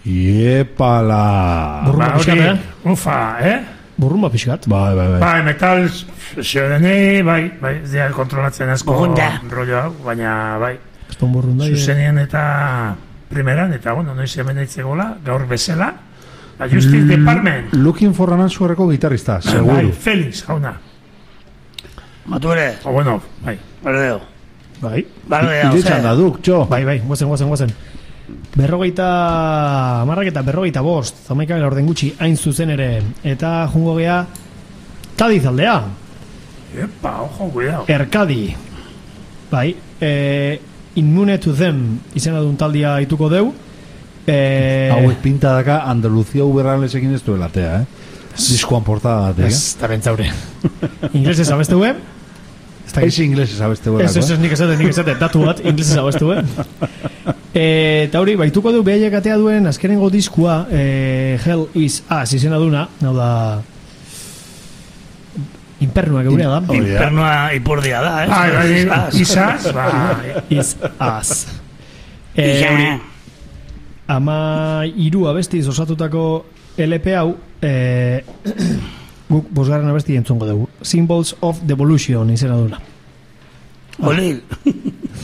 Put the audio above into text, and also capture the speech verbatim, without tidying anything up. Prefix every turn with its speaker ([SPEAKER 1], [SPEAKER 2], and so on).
[SPEAKER 1] Iepala.
[SPEAKER 2] Burrumba
[SPEAKER 3] Ba,
[SPEAKER 2] pixkat,
[SPEAKER 3] hori,
[SPEAKER 2] eh?
[SPEAKER 3] ufa, eh?
[SPEAKER 2] Burrumba pixkat.
[SPEAKER 1] Bai, bai, bai.
[SPEAKER 3] Bai, metal zioneni, bai, bai, ez dira kontrolatzen asko
[SPEAKER 4] Burrunda.
[SPEAKER 3] rollo hau, baina, bai,
[SPEAKER 2] Eston burrunda.
[SPEAKER 3] zuzenien eta primeran, eta, bueno, noiz hemen eitzegola, gaur bezala, la Justice Department.
[SPEAKER 1] Looking for an answerreko gitarrista,
[SPEAKER 3] Bai,
[SPEAKER 1] seguru.
[SPEAKER 3] Felix, jauna.
[SPEAKER 4] Mature,
[SPEAKER 3] O, bueno, bai.
[SPEAKER 4] berdeo.
[SPEAKER 2] Bai.
[SPEAKER 4] Berdeo,
[SPEAKER 1] Iretxan da duk, txo.
[SPEAKER 2] Bai, bai, guazen, guazen, guazen. Berrogeita amarrak eta berrogeita bost, zamaika orden gutxi hain zuzen ere, eta jungo gea Kadiz aldea,
[SPEAKER 3] Epa, ojo, cuidado.
[SPEAKER 2] Erkadi. Bai, e, Immune to Them izena duen taldia ituko deu. E,
[SPEAKER 1] Hauek pinta daka Andaluzia uberralesekin ez duela tea, eh? Diskoan portada batek, eh?
[SPEAKER 2] Ez, da bentzaure. Inglesez abestu, eh?
[SPEAKER 1] Ez inglesez abeste
[SPEAKER 2] Ez,
[SPEAKER 1] buelako,
[SPEAKER 2] ez, ez, nik esate, nik esate, datu bat, inglesez abestu, eh? E, eta hori, baituko du behaiek atea duen azkenengo diskua, e, Hell is Us izena duna, hau da Impernua geurea da.
[SPEAKER 4] Impernua ipurdia da, eh?
[SPEAKER 3] Bai, bai, izaz, bai.
[SPEAKER 2] Is Us. E, hori, ama hiru abestiz osatutako L P hau, e, guk bosgarren abesti entzongo dugu. Symbols of Devolution izena duna.
[SPEAKER 4] Olil.